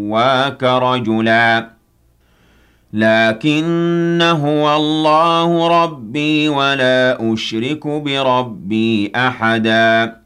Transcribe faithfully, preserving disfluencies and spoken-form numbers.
سواك رجلا لكن هو الله ربي ولا أشرك بربي أحدا